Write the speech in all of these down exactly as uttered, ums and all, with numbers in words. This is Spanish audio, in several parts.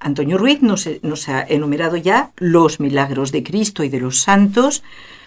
Antonio Ruiz nos, nos ha enumerado ya los milagros de Cristo y de los santos,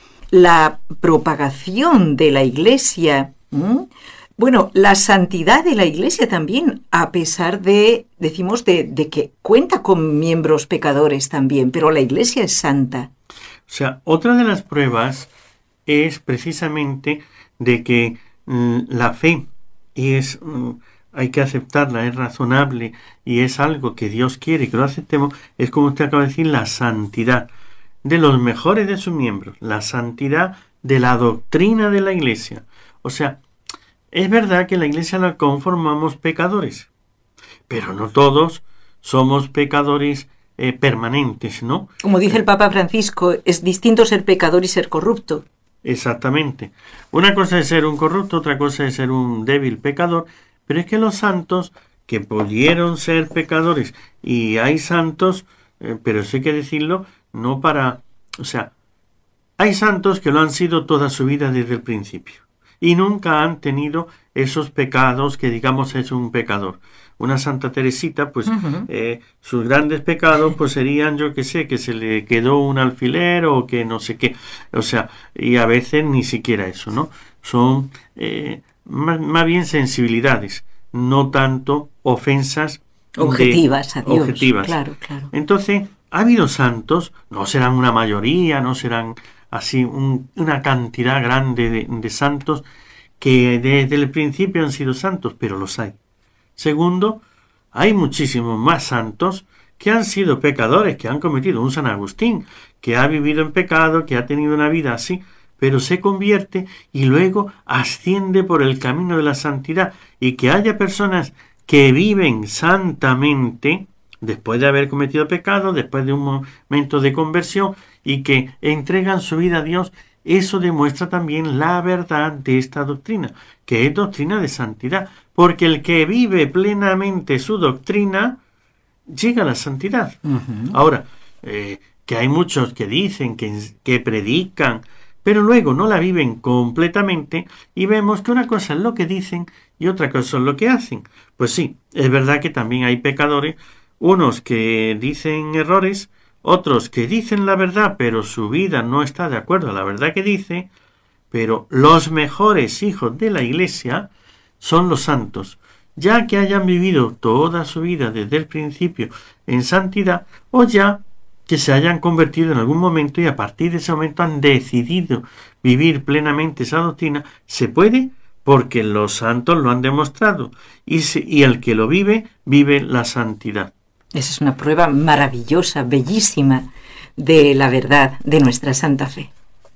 la propagación de la Iglesia, ¿m? Bueno, la santidad de la Iglesia también, a pesar de, decimos, de, de que cuenta con miembros pecadores también, pero la Iglesia es santa. O sea, otra de las pruebas es precisamente de que mm, la fe es, mm, hay que aceptarla, es razonable y es algo que Dios quiere que lo aceptemos, es como usted acaba de decir, la santidad de los mejores de sus miembros, la santidad de la doctrina de la Iglesia. O sea, es verdad que la Iglesia la conformamos pecadores, pero no todos somos pecadores eh, permanentes, ¿no? Como dice el Papa Francisco, es distinto ser pecador y ser corrupto. Exactamente. Una cosa es ser un corrupto, otra cosa es ser un débil pecador, pero es que los santos que pudieron ser pecadores, y hay santos, eh, pero eso hay que decirlo, no para... O sea, hay santos que lo han sido toda su vida desde el principio, y nunca han tenido esos pecados que digamos es un pecador. Una Santa Teresita, pues uh-huh. eh, sus grandes pecados pues serían, yo qué sé, que se le quedó un alfiler o que no sé qué. O sea, y a veces ni siquiera eso, ¿no? Son eh, más, más bien sensibilidades, no tanto ofensas objetivas de, a Dios. Objetivas. Claro, claro. Entonces, ha habido santos, no serán una mayoría, no serán así un, una cantidad grande de, de santos que desde el principio han sido santos, pero los hay. Segundo, hay muchísimos más santos que han sido pecadores, que han cometido un San Agustín, que ha vivido en pecado, que ha tenido una vida así, pero se convierte y luego asciende por el camino de la santidad. Y que haya personas que viven santamente después de haber cometido pecado, después de un momento de conversión y que entregan su vida a Dios, eso demuestra también la verdad de esta doctrina, que es doctrina de santidad, porque el que vive plenamente su doctrina llega a la santidad. Uh-huh. Ahora, eh, que hay muchos que dicen, que, que predican, pero luego no la viven completamente y vemos que una cosa es lo que dicen y otra cosa es lo que hacen. Pues sí, es verdad que también hay pecadores, unos que dicen errores, otros que dicen la verdad, pero su vida no está de acuerdo a la verdad que dice, pero los mejores hijos de la Iglesia son los santos, ya que hayan vivido toda su vida desde el principio en santidad, o ya que se hayan convertido en algún momento y a partir de ese momento han decidido vivir plenamente esa doctrina. Se puede porque los santos lo han demostrado, y, se, y el que lo vive, vive la santidad. Esa es una prueba maravillosa, bellísima, de la verdad de nuestra santa fe.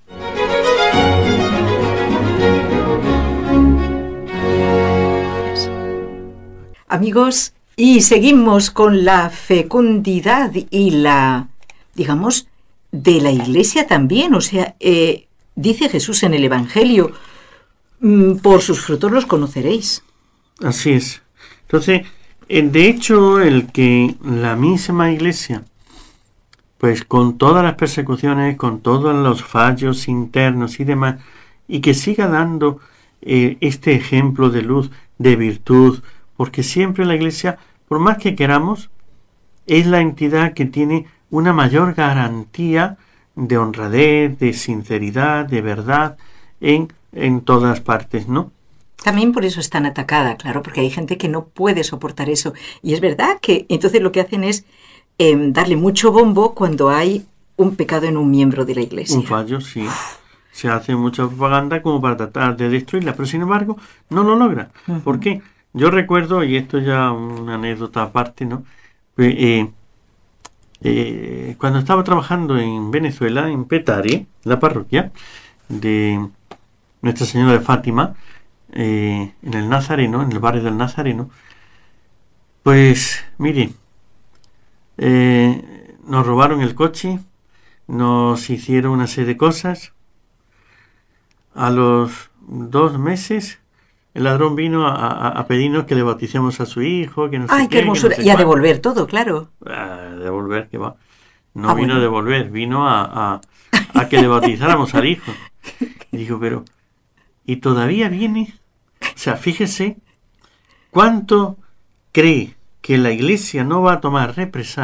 Amigos, y seguimos con la fecundidad y la, digamos, de la Iglesia también. O sea, eh, dice Jesús en el Evangelio, por sus frutos los conoceréis. Así es. Entonces, de hecho, el que la misma Iglesia, pues con todas las persecuciones, con todos los fallos internos y demás, y que siga dando eh, este ejemplo de luz, de virtud, porque siempre la Iglesia, por más que queramos, es la entidad que tiene una mayor garantía de honradez, de sinceridad, de verdad, en, en todas partes, ¿no? También por eso es tan atacada, claro, porque hay gente que no puede soportar eso. Y es verdad que entonces lo que hacen es eh, darle mucho bombo cuando hay un pecado en un miembro de la Iglesia. Un fallo, sí. Se hace mucha propaganda como para tratar de destruirla, pero sin embargo no lo logra. Uh-huh. ¿Por qué? Yo recuerdo, y esto ya una anécdota aparte, ¿no? Eh, eh, cuando estaba trabajando en Venezuela, en Petare, la parroquia de Nuestra Señora de Fátima, Eh, en el Nazareno, en el barrio del Nazareno, pues mire, eh, nos robaron el coche, nos hicieron una serie de cosas. A los dos meses el ladrón vino a, a, a pedirnos que le bauticemos a su hijo, que no sé ¡Ay, qué hermosura! No sé y a devolver todo, claro. A devolver, que va. No ah, vino bueno. a devolver, vino a, a, a que le bautizáramos al hijo. Y digo, pero y todavía viene. O sea, fíjese cuánto cree que la Iglesia no va a tomar represalias